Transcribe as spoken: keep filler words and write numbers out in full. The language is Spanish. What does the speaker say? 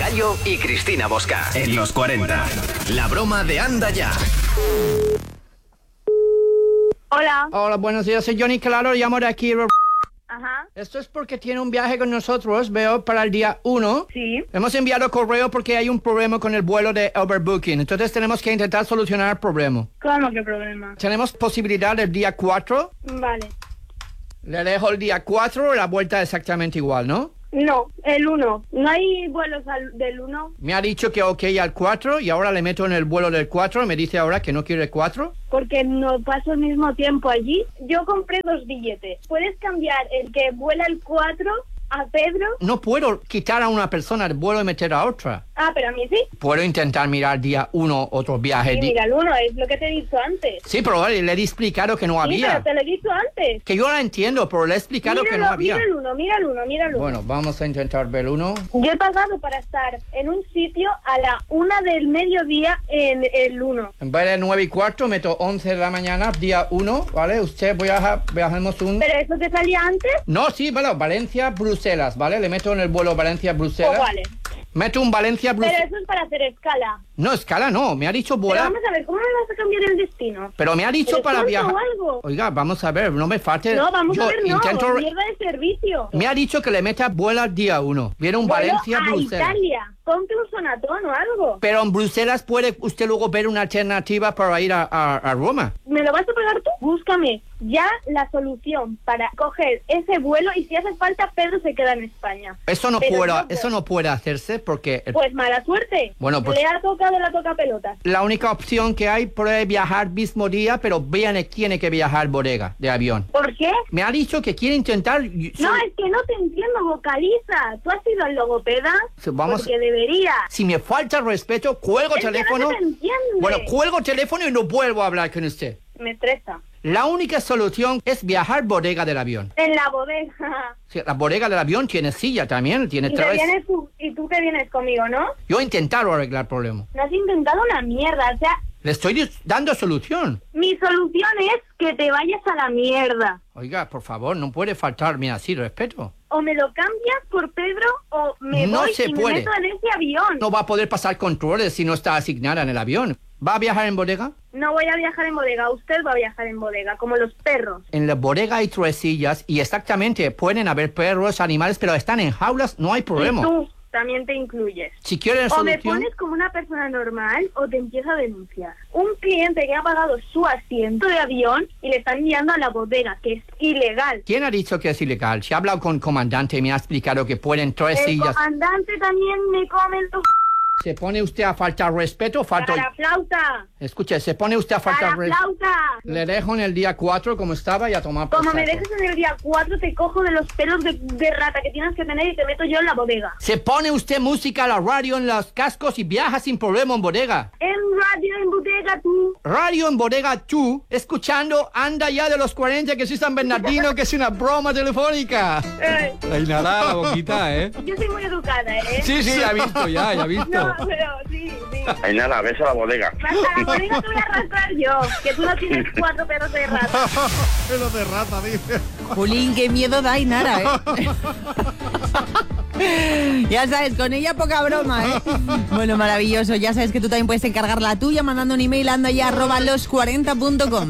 Gallo y Cristina Bosca. En los cuarenta. La broma de Anda Ya. Hola. Hola, buenos días. Soy Johnny Claro, llamo de aquí. Ajá. Esto es porque tiene un viaje con nosotros, veo, para el día uno. Sí. Hemos enviado correo porque hay un problema con el vuelo de overbooking. Entonces tenemos que intentar solucionar el problema. ¿Cómo que problema? Tenemos posibilidad del día cuatro. Vale. Le dejo el día cuatro, la vuelta exactamente igual, ¿no? No, el uno. ¿No hay vuelos al, del uno? Me ha dicho que ok al cuatro y ahora le meto en el vuelo del cuatro. Me dice ahora que no quiere el cuatro. Porque no paso el mismo tiempo allí. Yo compré dos billetes. ¿Puedes cambiar el que vuela el cuatro a Pedro? No puedo quitar a una persona del vuelo y meter a otra. Ah, pero a mí sí. Puedo intentar mirar día uno otro viaje. Sí, di- mira el uno, es lo que te he dicho antes. Sí, pero le he explicado que no Sí, había. pero te lo he dicho antes. Que yo la entiendo, pero le he explicado que no Míralo, había. mira el uno, mira el uno, mira el uno. Bueno, vamos a intentar ver uno. Yo he pagado para estar en un sitio a la una del mediodía en el uno. En vez de nueve y cuarto, meto once de la mañana, día uno, ¿vale? Usted viaja, viajamos un... ¿Pero eso te salía antes? No, sí, bueno, Valencia-Bruselas, ¿vale? Le meto en el vuelo Valencia-Bruselas. Oh, vale. Meto un Pero Valencia-Bruselas. eso es para hacer escala. No, escala no, me ha dicho Pero volar. vamos a ver, ¿cómo me vas a cambiar el destino? Pero me ha dicho ¿Eres para tonto viajar. o algo? Oiga, vamos a ver, no me falte. No, vamos Yo a ver, no. intento... Mierda de servicio. Me ha dicho que le meta vuelo día uno. Viene un Vuelo a Valencia-Bruselas. Italia. Ponte un sonatón o algo. Pero en Bruselas puede usted luego ver una alternativa para ir a, a, a Roma. ¿Me lo vas a pagar tú? Búscame ya la solución para coger ese vuelo y si hace falta, Pedro se queda en España. Eso no Pero puede, no, eso no puede hacerse porque el- Pues mala suerte. Bueno, pues- Le ha tocado la toca pelotas. la única opción que hay puede viajar mismo día, pero viene tiene que viajar bodega de avión. ¿Por qué? Me ha dicho que quiere intentar. y- No, so- es que no te entiendo, vocaliza. ¿Tú has ido al logopeda? Sí, vamos- Porque debería. Si me falta respeto, cuelgo Es que no teléfono. se te entiende. Bueno, cuelgo teléfono y no vuelvo a hablar con usted. Me estresa. La única solución es viajar bodega del avión. En la bodega. Sí, la bodega del avión tiene silla también, tiene Y, te tres. vienes tú, y tú que vienes conmigo, ¿no? Yo he intentado arreglar el problema. No has intentado una mierda. O sea, Le estoy dis- dando solución. mi solución es que te vayas a la mierda. Oiga, por favor, no puede faltarme así respeto. O me lo cambias por Pedro o me No voy se y puede. me meto en ese avión. No va a poder pasar controles si no está asignada en el avión. ¿Va a viajar en bodega? No voy a viajar en bodega, usted va a viajar en bodega, como los perros. En la bodega hay tres sillas y exactamente pueden haber perros, animales, pero están en jaulas, no hay problema. Y tú también te incluyes. Si quieren O me solución, pones como una persona normal o te empiezo a denunciar. Un cliente que ha pagado su asiento de avión y le están enviando a la bodega, que es ilegal. ¿quién ha dicho que es ilegal? Si ha hablado con el comandante y me ha explicado que pueden tres El sillas. comandante también me come los... ¿Se pone usted a faltar respeto? Falto... ¡Para flauta! Escuche, ¿se pone usted a ¡Para faltar respeto? flauta! Le dejo en el día cuatro como estaba y a tomar por Como me saco. dejes en el día cuatro, te cojo de los pelos de, de rata que tienes que tener y te meto yo en la bodega. Se pone usted música a la radio en los cascos y viaja sin problema en bodega. En radio, en bodega, tú. Radio en bodega tú, escuchando Anda Ya de los cuarenta, que soy San Bernardino, que es una broma telefónica. Eh, Ay, nada, la boquita, ¿eh? yo soy muy educada, ¿eh? Sí, sí, ya he visto, ya, ya he visto. No, pero sí, sí. Ay, nada, ves a la bodega. Hasta la bodega te voy a arrastrar yo, que tú no tienes cuatro pelos de rata. Pelo de rata, dice. Jolín, qué miedo da Ainara, ¿eh? Ya sabes, con ella poca broma, ¿eh? Bueno, maravilloso. Ya sabes que tú también puedes encargar la tuya mandando un email a andaya arroba los cuarenta punto com.